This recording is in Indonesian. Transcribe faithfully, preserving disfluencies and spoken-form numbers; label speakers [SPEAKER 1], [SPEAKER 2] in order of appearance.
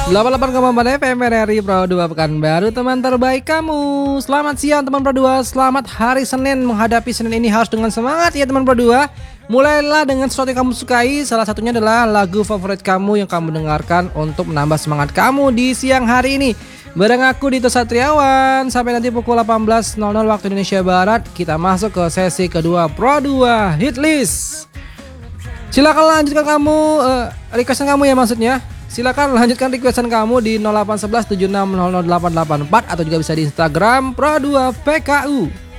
[SPEAKER 1] delapan puluh delapan koma empat F M R R I Pro dua Pekanbaru, teman terbaik kamu. Selamat siang teman Pro dua, selamat hari Senin. Menghadapi Senin ini harus dengan semangat ya teman Pro dua. Mulailah dengan sesuatu yang kamu sukai. Salah satunya adalah lagu favorit kamu yang kamu dengarkan untuk menambah semangat kamu di siang hari ini. Bareng aku Dito Satriawan. Sampai nanti pukul delapan belas nol nol waktu Indonesia Barat, kita masuk ke sesi kedua Pro dua Hit List. Silakan lanjutkan kamu uh, requestan kamu ya maksudnya. Silakan lanjutkan requestan kamu di nol delapan satu satu tujuh enam nol nol delapan delapan empat atau juga bisa di Instagram Pro dua P K U.